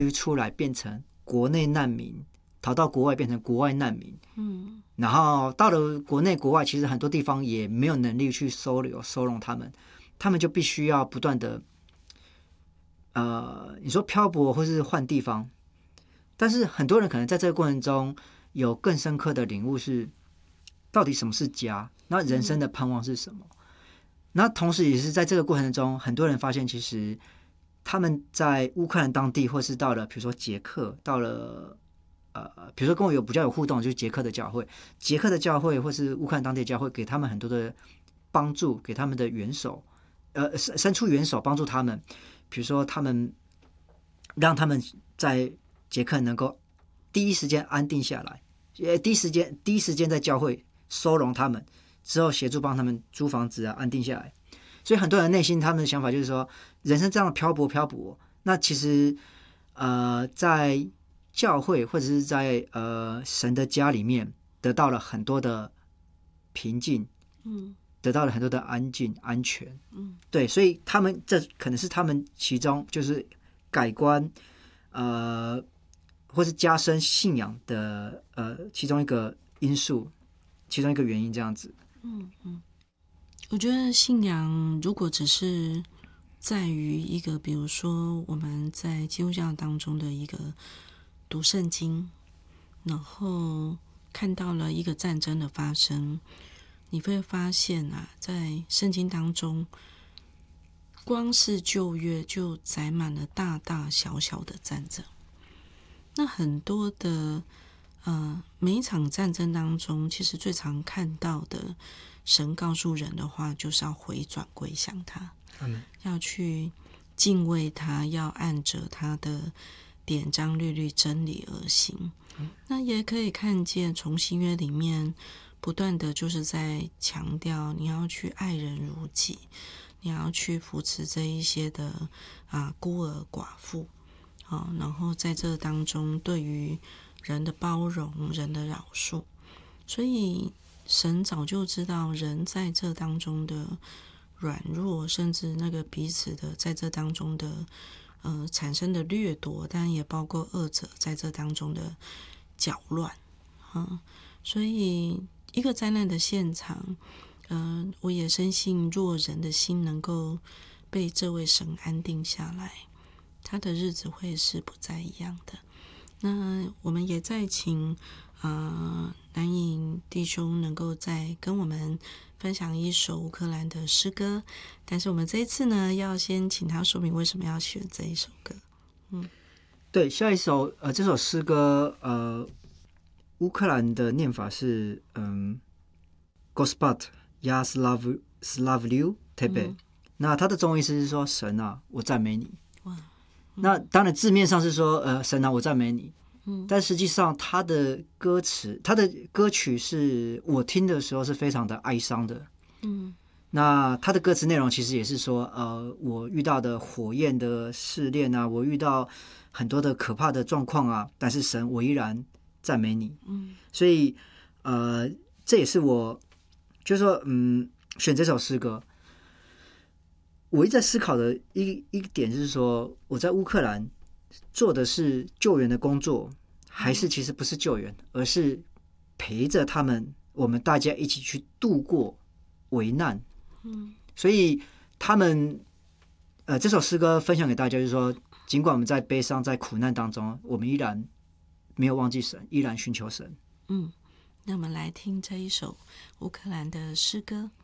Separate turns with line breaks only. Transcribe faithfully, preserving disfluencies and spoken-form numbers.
出来变成国内难民，逃到国外变成国外难民，
嗯，
然后到了国内国外，其实很多地方也没有能力去收留收容他们，他们就必须要不断的，呃，你说漂泊或是换地方，但是很多人可能在这个过程中有更深刻的领悟是，到底什么是家？那人生的盼望是什么？嗯、那同时也是在这个过程中，很多人发现其实他们在乌克兰当地，或是到了比如说捷克，到了。呃，比如说跟我有比较有互动，就是捷克的教会，捷克的教会或是乌克兰当地的教会，给他们很多的帮助，给他们的援手，呃，伸出援手帮助他们。比如说，他们让他们在捷克能够第一时间安定下来，呃，第一时间第一时间在教会收容他们，之后协助帮他们租房子啊，安定下来。所以很多人内心他们的想法就是说，人生这样的漂泊漂泊，那其实呃在教会或者是在呃神的家里面得到了很多的平静，
嗯，
得到了很多的安静安全，
嗯，
对，所以他们这可能是他们其中就是改观呃或是加深信仰的呃其中一个因素，其中一个原因这样子。
嗯嗯，我觉得信仰如果只是在于一个，比如说我们在基督教当中的一个读圣经，然后看到了一个战争的发生，你会发现啊，在圣经当中，光是旧约就载满了大大小小的战争。那很多的呃，每一场战争当中，其实最常看到的，神告诉人的话，就是要回转归向他，
嗯，
要去敬畏他，要按着他的典章律律真理而行。嗯、那也可以看见从新约里面不断的就是在强调你要去爱人如己，你要去扶持这一些的啊孤儿寡妇、啊、然后在这当中对于人的包容，人的饶恕。所以神早就知道人在这当中的软弱，甚至那个彼此的在这当中的呃产生的掠夺，当然也包括恶者在这当中的搅乱、嗯、所以一个灾难的现场，呃，我也深信若人的心能够被这位神安定下来，他的日子会是不再一样的。那我们也在请呃南颖弟兄能够再跟我们分享一首乌克兰的诗歌，但是我们这一次呢，要先请他说明为什么要选这一首歌。嗯，
对，下一首呃这首诗歌呃乌克兰的念法是嗯 Gospod ya slavlyu tebe、嗯、那它的中文意思是说神啊我赞美你。哇，嗯、那当然字面上是说呃神啊我赞美你，嗯，但实际上他的歌词他的歌曲是我听的时候是非常的哀伤的。嗯，那他的歌词内容其实也是说呃我遇到的火焰的试炼啊，我遇到很多的可怕的状况啊，但是神我依然赞美你。嗯，所以呃这也是我就是说嗯选这首诗歌我一直在思考的一一点就是说，我在乌克兰做的是救援的工作，还是其实不是救援，而是陪着他们，我们大家一起去度过危难。嗯，所以他们呃这首诗歌分享给大家，就是说，尽管我们在悲伤、在苦难当中，我们依然没有忘记神，依然寻求神。
嗯，那我们来听这一首乌克兰的诗歌。